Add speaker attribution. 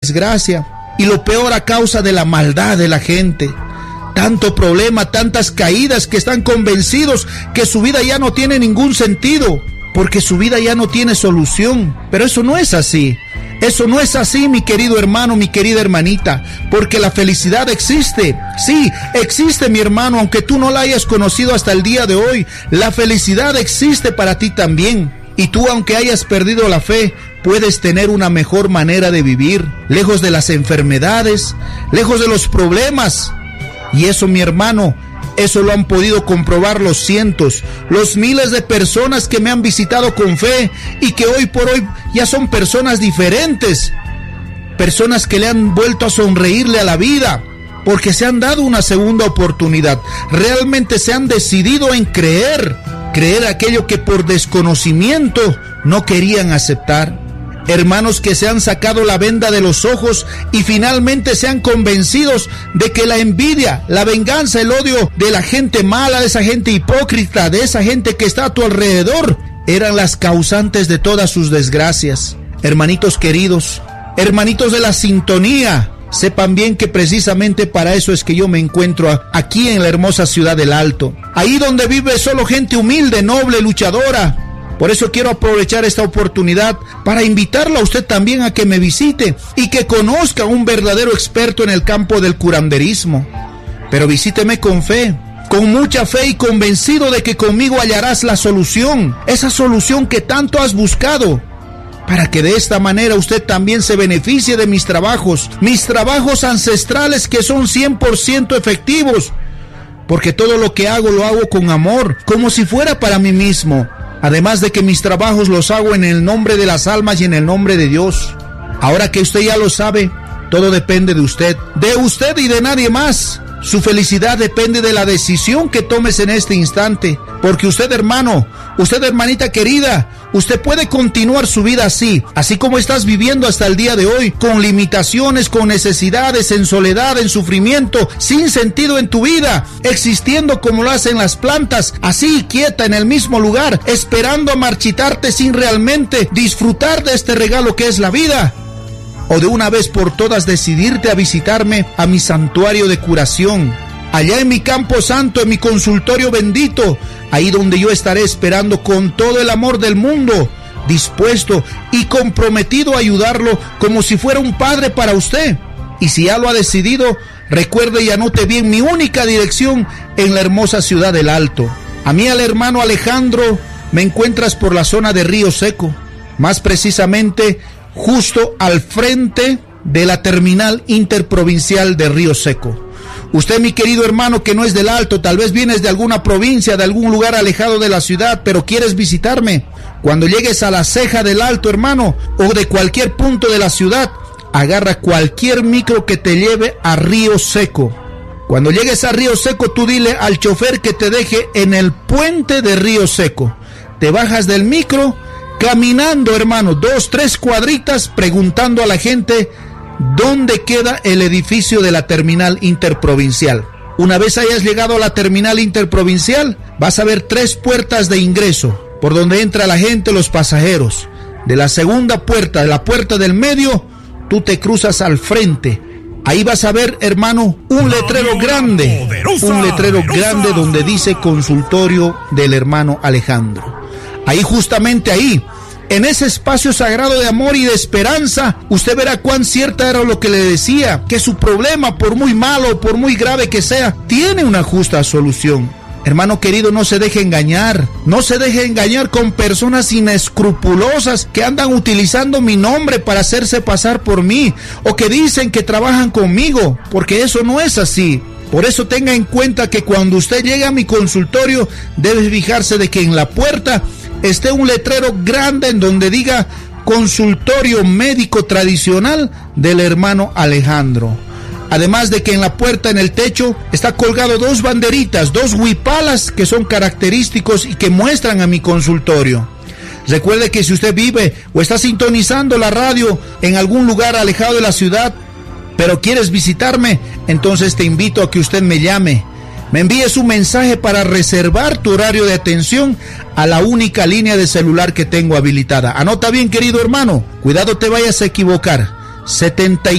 Speaker 1: desgracia. Y lo peor, a causa de la maldad de la gente. Tanto problema, tantas caídas, que están convencidos que su vida ya no tiene ningún sentido, porque su vida ya no tiene solución. Pero eso no es así. Eso no es así, mi querido hermano, mi querida hermanita, porque la felicidad existe. Sí, existe, mi hermano, aunque tú no la hayas conocido hasta el día de hoy. La felicidad existe para ti también. Y tú, aunque hayas perdido la fe, puedes tener una mejor manera de vivir, lejos de las enfermedades, lejos de los problemas. Y eso, mi hermano, eso lo han podido comprobar los cientos, los miles de personas que me han visitado con fe y que hoy por hoy ya son personas diferentes, personas que le han vuelto a sonreírle a la vida, porque se han dado una segunda oportunidad, realmente se han decidido en creer aquello que por desconocimiento no querían aceptar. Hermanos que se han sacado la venda de los ojos y finalmente se han convencidos de que la envidia, la venganza, el odio de la gente mala, de esa gente hipócrita, de esa gente que está a tu alrededor, eran las causantes de todas sus desgracias. Hermanitos queridos, hermanitos de la sintonía, sepan bien que precisamente para eso es que yo me encuentro aquí en la hermosa ciudad del Alto. Ahí donde vive solo gente humilde, noble, luchadora. Por eso quiero aprovechar esta oportunidad para invitarla a usted también a que me visite y que conozca a un verdadero experto en el campo del curanderismo. Pero visíteme con fe, con mucha fe y convencido de que conmigo hallarás la solución, esa solución que tanto has buscado, para que de esta manera usted también se beneficie de mis trabajos ancestrales que son 100% efectivos, porque todo lo que hago lo hago con amor, como si fuera para mí mismo. Además de que mis trabajos los hago en el nombre de las almas y en el nombre de Dios. Ahora que usted ya lo sabe, todo depende de usted y de nadie más. Su felicidad depende de la decisión que tomes en este instante. Porque usted, hermano, usted, hermanita querida, usted puede continuar su vida así como estás viviendo hasta el día de hoy, con limitaciones, con necesidades, en soledad, en sufrimiento, sin sentido en tu vida, existiendo como lo hacen las plantas, así quieta en el mismo lugar, esperando a marchitarte sin realmente disfrutar de este regalo que es la vida. O de una vez por todas decidirte a visitarme a mi santuario de curación, allá en mi campo santo, en mi consultorio bendito, ahí donde yo estaré esperando con todo el amor del mundo, dispuesto y comprometido a ayudarlo como si fuera un padre para usted. Y si ya lo ha decidido, recuerde y anote bien mi única dirección en la hermosa ciudad del Alto. A mí, al hermano Alejandro, me encuentras por la zona de Río Seco, más precisamente justo al frente de la terminal interprovincial de Río Seco. Usted, mi querido hermano, que no es del Alto, tal vez vienes de alguna provincia, de algún lugar alejado de la ciudad, pero quieres visitarme. Cuando llegues a la ceja del Alto, hermano, o de cualquier punto de la ciudad, agarra cualquier micro que te lleve a Río Seco. Cuando llegues a Río Seco, tú dile al chofer que te deje en el puente de Río Seco. Te bajas del micro, caminando, hermano, 2-3 cuadritas, preguntando a la gente dónde queda el edificio de la terminal interprovincial. Una vez hayas llegado a la terminal interprovincial, vas a ver 3 puertas de ingreso, por donde entra la gente, los pasajeros. De la segunda puerta, de la puerta del medio, tú te cruzas al frente. Ahí vas a ver, hermano, un letrero grande, donde dice consultorio del hermano Alejandro. Ahí, justamente ahí, en ese espacio sagrado de amor y de esperanza, usted verá cuán cierta era lo que le decía, que su problema, por muy malo, por muy grave que sea, tiene una justa solución. Hermano querido, no se deje engañar con personas inescrupulosas que andan utilizando mi nombre para hacerse pasar por mí, o que dicen que trabajan conmigo, porque eso no es así. Por eso tenga en cuenta que cuando usted llegue a mi consultorio, debe fijarse de que en la puerta esté un letrero grande en donde diga consultorio médico tradicional del hermano Alejandro. Además de que en la puerta, en el techo, está colgado 2 banderitas, 2 huipalas que son característicos y que muestran a mi consultorio. Recuerde que si usted vive o está sintonizando la radio en algún lugar alejado de la ciudad, pero quieres visitarme, entonces te invito a que usted me llame. Me envíes un mensaje para reservar tu horario de atención a la única línea de celular que tengo habilitada. Anota bien, querido hermano, cuidado te vayas a equivocar. 74